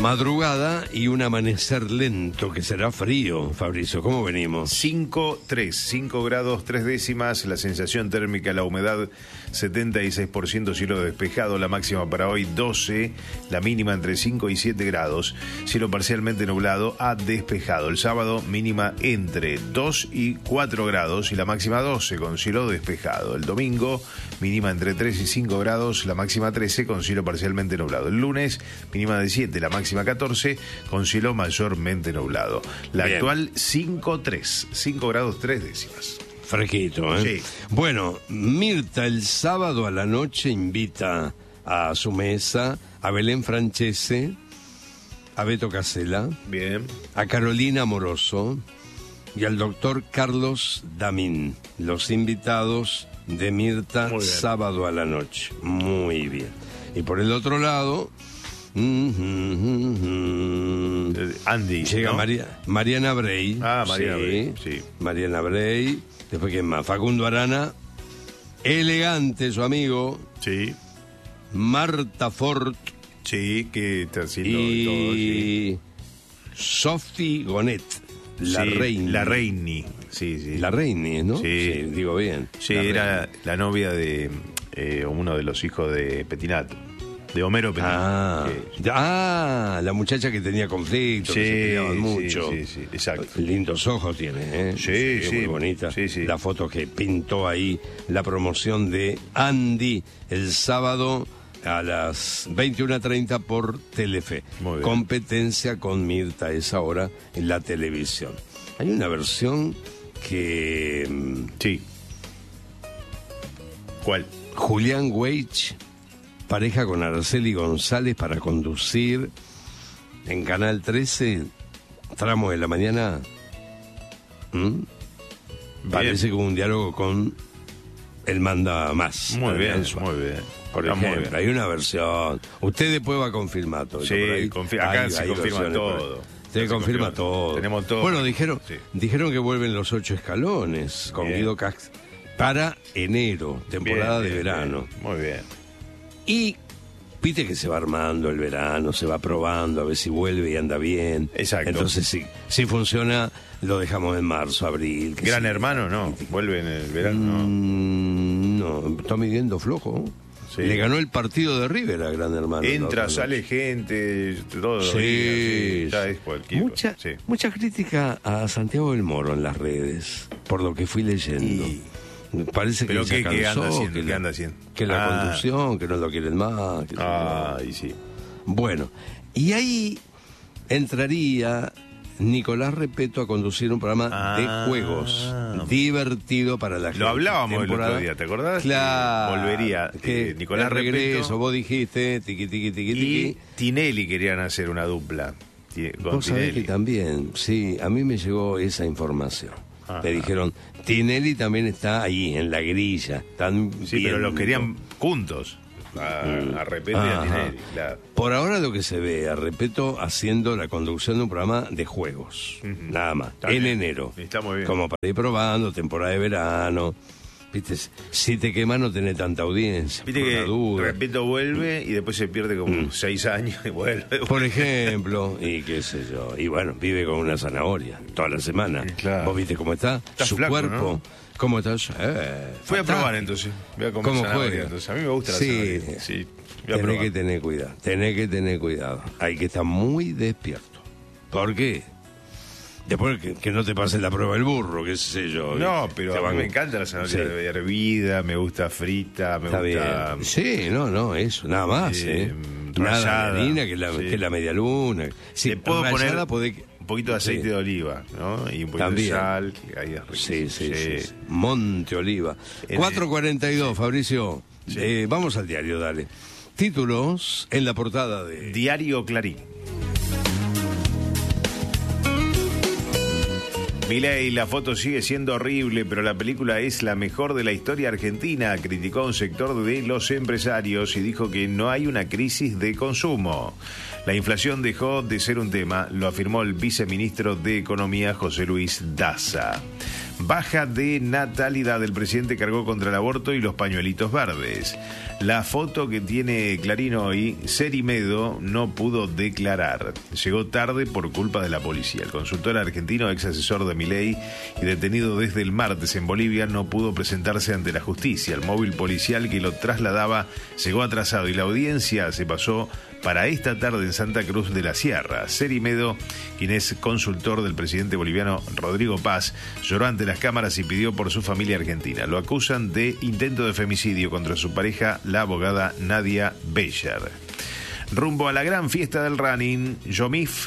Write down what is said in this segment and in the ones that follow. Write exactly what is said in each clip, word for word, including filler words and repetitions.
Madrugada y un amanecer lento que será frío, Fabricio. ¿Cómo venimos? cinco, tres, cinco grados, tres décimas, la sensación térmica, la humedad setenta y seis por ciento, cielo despejado, la máxima para hoy doce, la mínima entre cinco y siete grados, cielo parcialmente nublado a despejado. El sábado mínima entre dos y cuatro grados y la máxima doce con cielo despejado. El domingo mínima entre tres y cinco grados, la máxima trece con cielo parcialmente nublado. El lunes mínima de siete, la máxima catorce con cielo mayormente nublado. La Bien. actual cinco, tres, cinco grados, tres décimas. Fresquito, ¿eh? Sí. Bueno, Mirta el sábado a la noche invita a su mesa a Belén Francese, a Beto Casella, Bien. a Carolina Moroso y al doctor Carlos Damín, los invitados de Mirta Muy bien. sábado a la noche. Muy bien. Y por el otro lado, mm, mm, mm, mm, Eh, Andy, llega ¿no? María, Mariana Brey. Ah, Mariana Brey, sí. Mariana Brey. Después, ¿quién más? Facundo Arana. Elegante, su amigo. Sí, Marta Fort. sí, que está haciendo todo, Y sí. Sophie Gonet. La Sí, reina. La Reini, sí, sí. La reina, ¿no? Sí. digo bien. Sí, La era reina. la novia de eh, uno de los hijos de Petinato, de Homero Petinato. Ah, que- ah, la muchacha que tenía conflictos, que se peleaban mucho. sí, sí, sí, exacto. Lindos ojos tiene, ¿eh? Sí, sí. Muy bonita. Sí, sí. La foto que pintó ahí, la promoción de Andy el sábado a las veintiuna treinta por Telefe. Muy bien. Competencia con Mirta a esa hora en la televisión. Hay una versión que mm, Sí. ¿Cuál? Julián Weich, pareja con Araceli González para conducir en Canal trece, tramo de la mañana. ¿Mm? Parece como un diálogo con el manda más. Muy bien, Adrián Suárez. muy bien. Por Está muy ejemplo, bien. hay una versión. Usted después va a confirmar todo. Sí, por ahí. confi- acá se confirma versiones por ahí. todo. Se Acá se confirma confirma. todo. Tenemos todo. Bueno, dijeron, Sí. dijeron que vuelven los ocho escalones con Bien. Guido Cax para enero, temporada Bien, de bien, verano. bien. Muy bien. Y viste que se va armando el verano, se va probando a ver si vuelve y anda bien. Exacto. Entonces, si, si funciona, lo dejamos en marzo, abril. que Gran sí. Hermano, no. Vuelve en el verano, no. Mm, no, está midiendo flojo. Sí. Le ganó el partido de River a Gran Hermano. Entra, la otra sale noche. gente, todo. los Sí, días, sí, ya es cualquier. mucha, Sí. mucha crítica a Santiago del Moro en las redes, por lo que fui leyendo. Y- Parece que ¿Pero él se qué- qué cansó, anda haciendo? que ¿Qué la- anda haciendo? que la Ah. conducción, que no lo quieren más. que Ah, y sí. Bueno, y ahí entraría Nicolás Repeto a conducir un programa Ah. de juegos divertido para la gente. Lo hablábamos el Temporada- otro día, ¿te acordás? Claro. Que volvería, que eh, Nicolás de regreso, Repeto vos dijiste, tiqui, tiqui, tiqui, Y tiqui. Tinelli querían hacer una dupla. Ti- Con Vos sabés Tinelli. que también, sí, a mí me llegó esa información. Ajá. Me dijeron, Tinelli también está ahí, en la grilla. Están Sí, pero los viendo. querían juntos. A, a Repeto y a Ajá. Tinelli. claro. Por ahora lo que se ve, a Repeto haciendo la conducción de un programa de juegos, Ujú. nada más, Está en bien. enero. Está muy bien. Como para ir probando, temporada de verano. Viste, si te quemas no tenés tanta audiencia. Viste por que la duda. Repeto vuelve y después se pierde como seis años y vuelve. Por ejemplo, y qué sé yo, y bueno, vive con una zanahoria toda la semana. Claro. ¿Vos viste cómo está? Está Su flaco, cuerpo, ¿no? ¿cómo está? Eh, Fui a fantástico. probar entonces. Voy a comer ¿Cómo zanahoria, juega? entonces. A mí me gusta la Sí. zanahoria. Sí. Voy a Tenés probar. que tener cuidado, tenés que tener cuidado. Hay que estar muy despierto. ¿Por qué? Después que, que no te pase la prueba del burro, qué sé yo. No, Te pero a van- mí me encanta la zanahoria Sí. hervida, me gusta frita, me Está gusta... bien. Sí, no, no, eso, nada más, Eh, ¿eh? Nada rallada, de harina que la, sí. que la media luna. Sí, Le puedo rallada poner podés- un poquito de aceite Sí. de oliva, ¿no? Y un poquito También. de sal, que ahí es rico. Sí, sí, sí, sí. Monte Oliva. En- cuatro cuarenta y dos, Fabricio. Sí. Eh, vamos al diario, dale. Títulos en la portada de... Diario Clarín. Milei, la foto sigue siendo horrible, pero la película es la mejor de la historia argentina, criticó a un sector de los empresarios y dijo que no hay una crisis de consumo. La inflación dejó de ser un tema, lo afirmó el viceministro de Economía José Luis Daza. Baja de natalidad. El presidente cargó contra el aborto y los pañuelitos verdes. La foto que tiene Clarín hoy, Cerimedo no pudo declarar. Llegó tarde por culpa de la policía. El consultor argentino, ex asesor de Milei y detenido desde el martes en Bolivia, no pudo presentarse ante la justicia. El móvil policial que lo trasladaba llegó atrasado y la audiencia se pasó para esta tarde en Santa Cruz de la Sierra. Cerimedo, quien es consultor del presidente boliviano Rodrigo Paz, lloró ante las cámaras y pidió por su familia argentina. Lo acusan de intento de femicidio contra su pareja, la abogada Nadia Becher. Rumbo a la gran fiesta del running, Yomif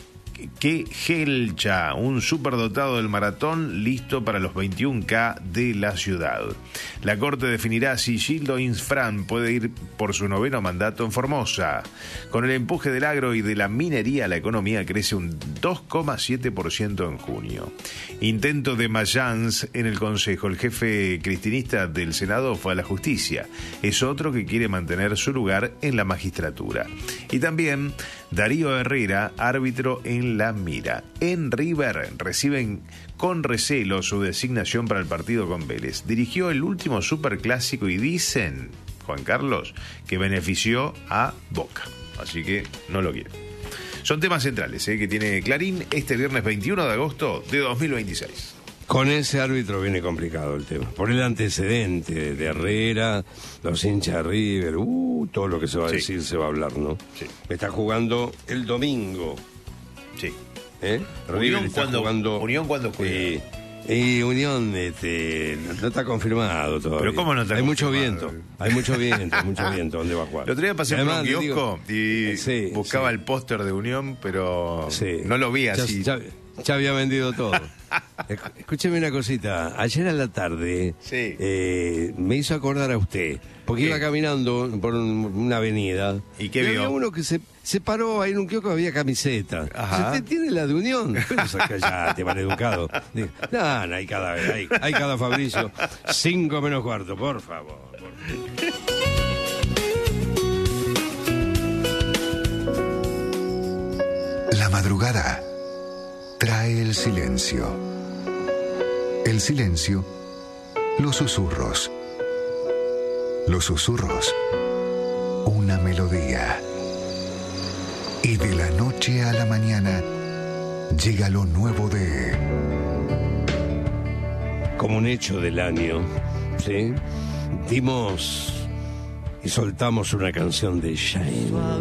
Quejelcha, un superdotado del maratón listo para los veintiún K de la ciudad. La Corte definirá si Gildo Infran puede ir por su noveno mandato en Formosa. Con el empuje del agro y de la minería, la economía crece un dos coma siete por ciento en junio. Intento de Mayans en el Consejo. El jefe cristinista del Senado fue a la justicia. Es otro que quiere mantener su lugar en la magistratura. Y también Darío Herrera, árbitro en la mira. En River reciben con recelo su designación para el partido con Vélez. Dirigió el último superclásico y dicen, Juan Carlos, que benefició a Boca. Así que no lo quiere. Son temas centrales ¿eh? que tiene Clarín este viernes veintiuno de agosto de dos mil veintiséis. Con ese árbitro viene complicado el tema. Por el antecedente de Herrera, los hinchas de River, uh, todo lo que se va a sí. decir se va a hablar, ¿no? Sí. Está jugando el domingo. Sí. ¿Eh? Unión está cuando, jugando. Unión cuando juega. Eh, y Unión este, no está confirmado todavía. Pero ¿cómo no está Hay mucho confirmado? viento, hay mucho viento, hay mucho viento. ¿Dónde va a jugar? El otro día pasé por un kiosco y sí, buscaba sí. el póster de Unión, pero sí. no lo vi así. Ya, ya, ya había vendido todo. Escúcheme una cosita. Ayer a la tarde sí. eh, me hizo acordar a usted, porque ¿Qué? iba caminando por un, una avenida. ¿Y qué y vio? Había uno que se, se paró ahí en un kiosco, había camiseta. Ajá. ¿Usted tiene la de Unión? Pero callate, maleducado. No, no, hay cada, hay, hay cada Fabricio. Cinco menos cuarto, por favor. Por favor. La madrugada trae el silencio. El silencio, los susurros. Los susurros, una melodía. Y de la noche a la mañana llega lo nuevo de... Como un hecho del año, ¿sí? Dimos y soltamos una canción de Shine.